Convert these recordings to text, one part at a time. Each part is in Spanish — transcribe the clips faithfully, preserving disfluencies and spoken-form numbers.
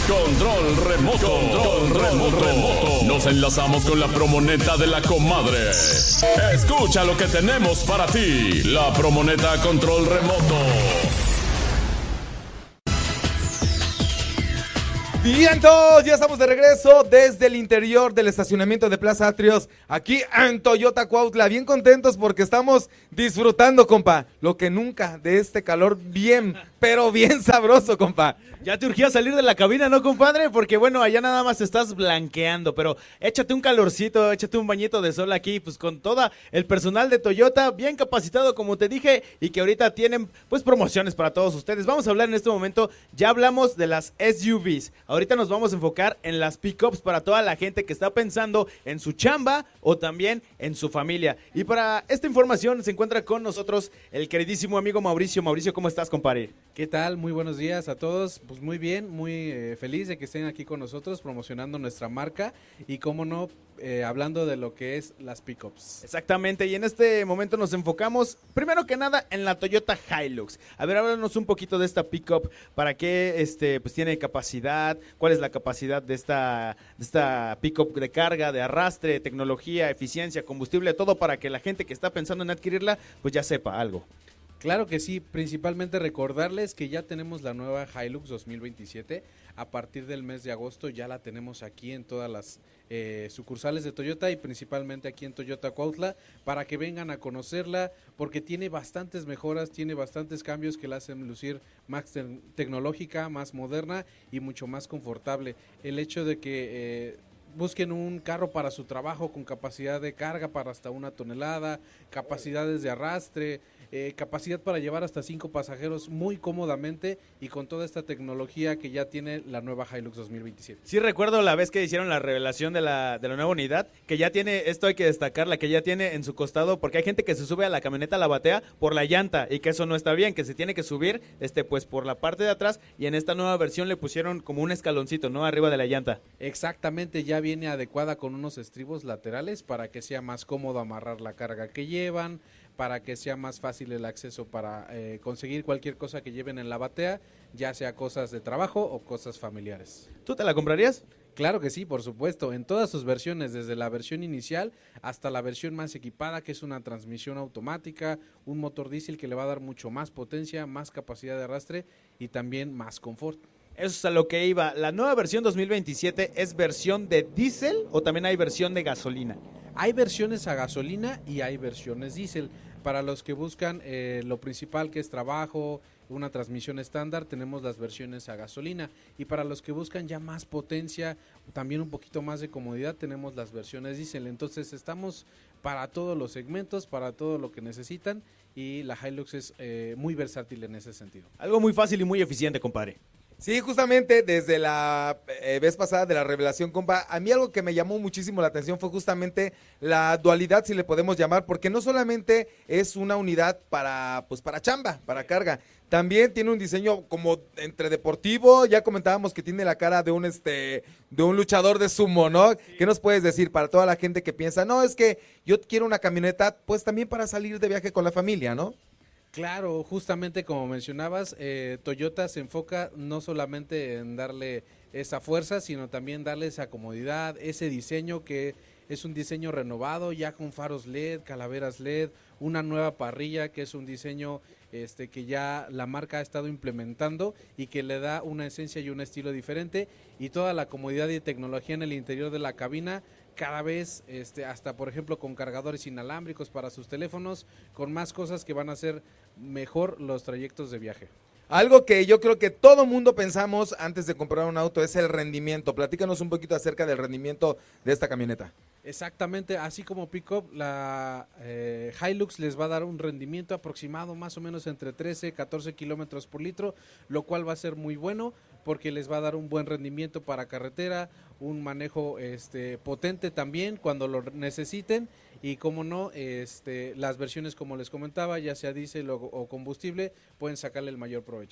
Control remoto. Control remoto. Nos enlazamos con la promoneta de la comadre. Escucha lo que tenemos para ti. La promoneta Control remoto. Vientos, ya estamos de regreso desde el interior del estacionamiento de Plaza Atrios, aquí en Toyota Cuautla, bien contentos porque estamos disfrutando, compa, lo que nunca de este calor bien, pero bien sabroso, compa. Ya te urgía salir de la cabina, ¿no, compadre? Porque bueno, allá nada más te estás blanqueando, pero échate un calorcito, échate un bañito de sol aquí, pues con todo el personal de Toyota, bien capacitado, como te dije, y que ahorita tienen, pues, promociones para todos ustedes. Vamos a hablar en este momento, ya hablamos de las S U Vs, ahorita nos vamos a enfocar en las pickups para toda la gente que está pensando en su chamba o también en su familia. Y para esta información se encuentra con nosotros el queridísimo amigo Mauricio. Mauricio, ¿cómo estás, compadre? ¿Qué tal? Muy buenos días a todos. Pues muy bien, muy eh, feliz de que estén aquí con nosotros promocionando nuestra marca y, cómo no, eh, hablando de lo que es las pickups. Exactamente, y en este momento nos enfocamos, primero que nada, en la Toyota Hilux. A ver, háblanos un poquito de esta pickup, para qué este, pues tiene capacidad, cuál es la capacidad de esta, de esta pickup de carga, de arrastre, tecnología, eficiencia, combustible, todo para que la gente que está pensando en adquirirla, pues ya sepa algo. Claro que sí, principalmente recordarles que ya tenemos la nueva Hilux dos mil veintisiete, a partir del mes de agosto ya la tenemos aquí en todas las eh, sucursales de Toyota y principalmente aquí en Toyota Cuautla, para que vengan a conocerla, porque tiene bastantes mejoras, tiene bastantes cambios que la hacen lucir más te- tecnológica, más moderna y mucho más confortable. El hecho de que eh, busquen un carro para su trabajo con capacidad de carga para hasta una tonelada, capacidades de arrastre, Eh, capacidad para llevar hasta cinco pasajeros muy cómodamente y con toda esta tecnología que ya tiene la nueva Hilux dos mil veintisiete. Sí recuerdo la vez que hicieron la revelación de la, de la nueva unidad, que ya tiene, esto hay que destacarla, que ya tiene en su costado, porque hay gente que se sube a la camioneta, la batea por la llanta, y que eso no está bien, que se tiene que subir este pues por la parte de atrás, y en esta nueva versión le pusieron como un escaloncito, ¿no? Arriba de la llanta. Exactamente, ya viene adecuada con unos estribos laterales para que sea más cómodo amarrar la carga que llevan, para que sea más fácil el acceso para eh, conseguir cualquier cosa que lleven en la batea, ya sea cosas de trabajo o cosas familiares. ¿Tú te la comprarías? Claro que sí, por supuesto, en todas sus versiones, desde la versión inicial hasta la versión más equipada, que es una transmisión automática, un motor diésel que le va a dar mucho más potencia, más capacidad de arrastre y también más confort. Eso es a lo que iba. ¿La nueva versión dos mil veintisiete es versión de diésel o también hay versión de gasolina? Hay versiones a gasolina y hay versiones diésel. Para los que buscan eh, lo principal, que es trabajo, una transmisión estándar, tenemos las versiones a gasolina. Y para los que buscan ya más potencia, también un poquito más de comodidad, tenemos las versiones diésel. Entonces estamos para todos los segmentos, para todo lo que necesitan, y la Hilux es eh, muy versátil en ese sentido. Algo muy fácil y muy eficiente, compadre. Sí, justamente desde la eh, vez pasada de la revelación, compa, a mí algo que me llamó muchísimo la atención fue justamente la dualidad, si le podemos llamar, porque no solamente es una unidad para, pues, para chamba, para carga, también tiene un diseño como entre deportivo. Ya comentábamos que tiene la cara de un este de un luchador de sumo, ¿no? Sí. ¿Qué nos puedes decir para toda la gente que piensa, no, es que yo quiero una camioneta, pues también para salir de viaje con la familia, ¿no? Claro, justamente como mencionabas, eh, Toyota se enfoca no solamente en darle esa fuerza, sino también darle esa comodidad, ese diseño que es un diseño renovado, ya con faros L E D, calaveras L E D, una nueva parrilla que es un diseño este, que ya la marca ha estado implementando y que le da una esencia y un estilo diferente, y toda la comodidad y tecnología en el interior de la cabina, cada vez este, hasta por ejemplo con cargadores inalámbricos para sus teléfonos, con más cosas que van a hacer mejor los trayectos de viaje. Algo que yo creo que todo mundo pensamos antes de comprar un auto es el rendimiento. Platícanos un poquito acerca del rendimiento de esta camioneta. Exactamente, así como Pickup, la eh, Hilux les va a dar un rendimiento aproximado más o menos entre trece, catorce kilómetros por litro, lo cual va a ser muy bueno porque les va a dar un buen rendimiento para carretera, un manejo este, potente también cuando lo necesiten, y como no, este, las versiones como les comentaba, ya sea diésel o, o combustible, pueden sacarle el mayor provecho.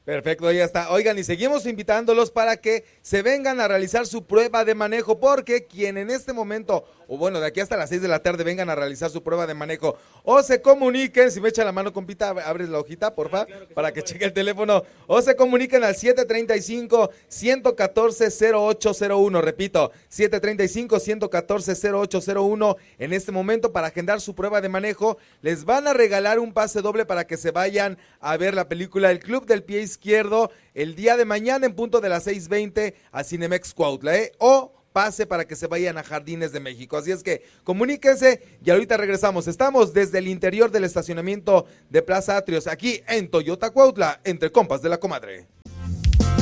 Perfecto, ya está. Oigan, y seguimos invitándolos para que se vengan a realizar su prueba de manejo, porque quien en este momento, o bueno, de aquí hasta las seis de la tarde vengan a realizar su prueba de manejo, o se comuniquen, si me echa la mano, compita, abres la hojita, porfa, ah, claro que para sí, que cheque el teléfono, o se comuniquen al siete treinta y cinco, ciento catorce, cero ocho cero uno, repito, siete treinta y cinco, ciento catorce, cero ocho cero uno, en este momento para agendar su prueba de manejo. Les van a regalar un pase doble para que se vayan a ver la película El Club del Pie Izquierdo el día de mañana en punto de las seis veinte a Cinemex Cuautla, ¿eh? O pase para que se vayan a Jardines de México. Así es que comuníquense y ahorita regresamos. Estamos desde el interior del estacionamiento de Plaza Atrios, aquí en Toyota Cuautla, entre compas de la comadre.